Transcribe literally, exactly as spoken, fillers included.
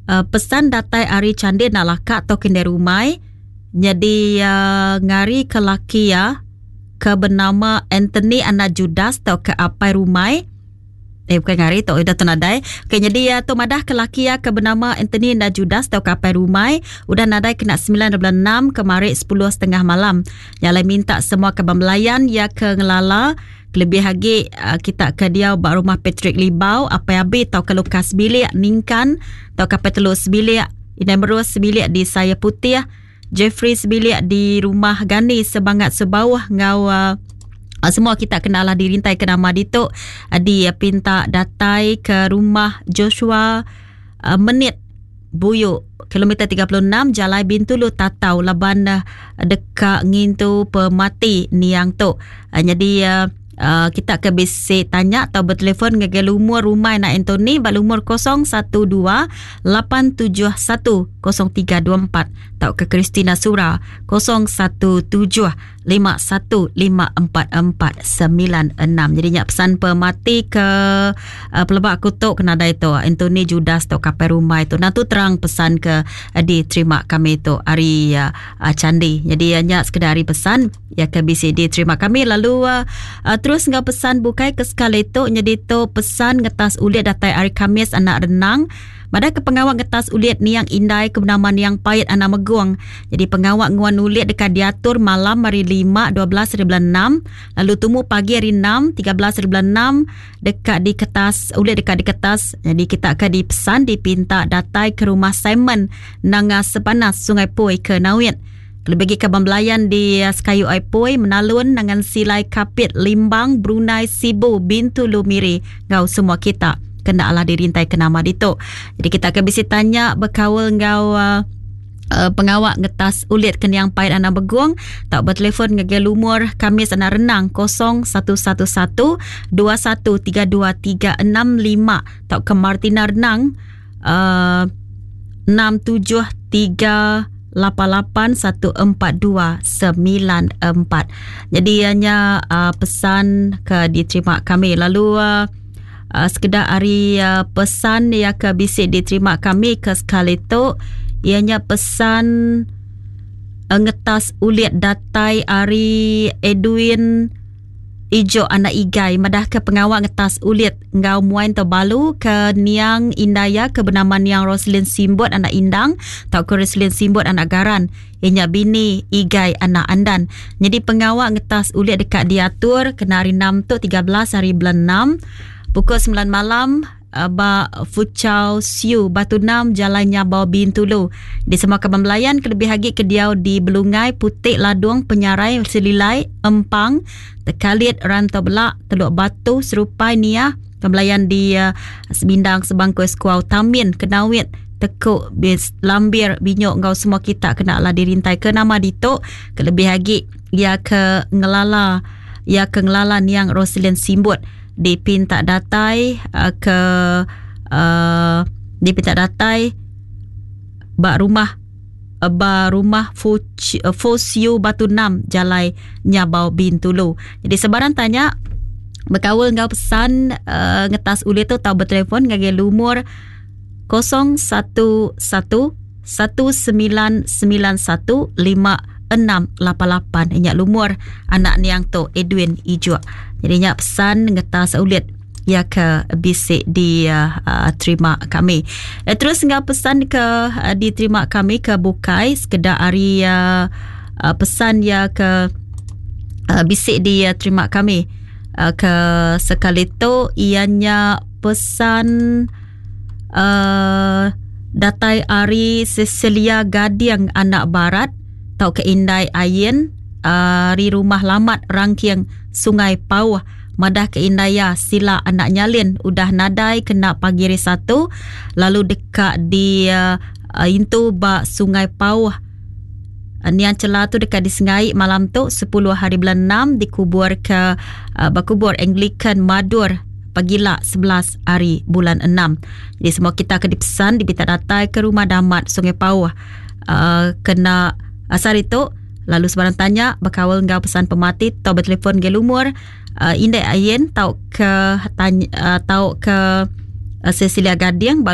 uh, pesan datai ari candi nak lakak atau kende rumai. Jadi uh, ngari ke laki ya ke bernama Anthony anak Judas atau ke apai rumai. Eh bukan ngari tu udah tenadai. Okay, jadi ya tu madah ke laki ya ke bernama Anthony anak Judas atau ke apai rumai. Udah nadai kena sembilan belas enam kemarin sepuluh setengah malam. Yang minta semua ke bembelayan ya ke ngelala. Lebih lagi uh, kita ke dia bak rumah Patrick Libau apa yang habis tau ke Lukas bilik Ningkan tau ke Petelus bilik Inai Merus bilik di Saya Putih Jeffrey bilik di rumah Gani Sebangat Sebawah ngau uh, semua kita kenal lah dirintai ke nama dituk uh, dia pinta datai ke rumah Joshua uh, Menit Buyuk kilometer tiga puluh enam Jalan Bintulu Tatau Laban uh, dekat ngintu pemati niang tu uh, jadi uh, Uh, kita ke bisi tanya atau bertelefon ngegel umur rumah nak Anthony bal umur kosong satu dua lapan tujuh satu kosong tiga dua empat atau ke Christina Sura kosong satu tujuh lima satu lima empat empat sembilan enam. Jadi nyak pesan pemati ke uh, pelebak kutuk kena ada itu Anthony Judas atau kapai rumah itu. Nah tu terang pesan ke uh, diterima kami itu hari uh, uh, candi. Jadi nyak sekedar pesan ya ke B C D terima kami lalu uh, uh, terus ngau pesan bukai ke sekali itu jadi tu pesan ngetas ulit datai hari Khamis anak renang pada ke pengawak ngetas ulit ni yang indai kebenaman yang pahit anak meguang. Jadi pengawak nguan ulit dekat diatur malam hari lima dua belas bulan enam lalu tumu pagi hari enam tiga belas bulan enam dekat di kertas ulit dekat di kertas. Jadi kita akan dipesan dipinta datai ke rumah Simon Nanga Sepanas Sungai Poi ke Nawit. Lebih ke pembelayan di Sekayu Aipoi menalun dengan silai kapit Limbang Brunei Sibu Bintu Lumiri ngau semua kita kena ala dirintai ke nama dituk. Jadi kita akan bisa tanya berkawal ngau uh, uh, pengawak ngetas ulit kena yang pahit anak beguang tak bertelefon ngegel umur Khamis anak renang kosong satu satu satu dua satu tiga dua tiga enam lima tak ke Martina renang uh, enam tujuh tiga lapan lapan satu empat dua sembilan empat. Jadi hanya uh, pesan ke diterima kami. Lalu uh, uh, sekedar hari uh, pesan yang ke bisik diterima kami ke sekali tu ianya pesan uh, ngetas ulit datai hari Edwin Ijo anak Igai madah ke pengawak ngetas ulit ngau muain terbalu ke Niang Indaya ke bernama Niang Roslyn Simbot anak Indang tau ke Roslyn Simbot anak Garan ianya bini Igai anak Andan. Jadi pengawak ngetas ulit dekat diatur kena hari enam tu tiga belas hari bulan enam pukul sembilan malam ba Fuchau Siu Batu Enam Jalannya Bawah Bintulu di semua kebembelayan kelebih lagi ke diau di Belungai Putik Ladung Penyarai Selilai Empang Tekalit Rantau Belak Teluk Batu Serupai Niah kebembelayan di uh, Sebindang Sebangku Eskuau Tamin Kenawit Tekuk Bis Lambir Binyok ngau semua kita kena lah dirintai ke nama dituk kelebih lagi ya ke ngelala ya ke ngelala Niang Roslyn Simbot dipinta datai uh, ke uh, dipinta datai bak rumah uh, bak rumah Fuch, uh, Fosio Batu Enam Jalai Nyabau Bintulu. Jadi sebarang tanya berkawal ngau pesan uh, ngetas ulit tu tau bertelefon ngagel umur kosong satu satu satu sembilan sembilan satu lima enam lapan lapan inyak lumur anak niang tu Edwin Ijo. Jadi inyak pesan ngetas ulit ya ke bisik di uh, uh, terima kami. Uh, terus ngau pesan ke uh, diterima kami ke bukai sekedar hari uh, uh, pesan ya ke uh, bisik di uh, terima kami uh, ke sekali tu ianya pesan uh, datai Ari Cecilia Gadiang anak barat tau ke Indai Ayen uh, ri rumah lamat Rangkiang Sungai Pauh madah ke Indaya Sila anak Nyalin udah nadai kena pagi hari satu lalu dekat di uh, intu ba Sungai Pauh uh, nian celah tu dekat di Sengai malam tu sepuluh hari bulan enam dikubur ke uh, bakubur Anglican Madur pagila sebelas hari bulan enam. Jadi semua kita akan dipesan dipinta datai ke rumah damat Sungai Pauh uh, kena asar itu. Lalu sebarang tanya berkawal ngau pesan pemati tau bertelefon gel umur uh, Indai Ayen tau ke tanya, uh, tau ke uh, Cecilia Gadiang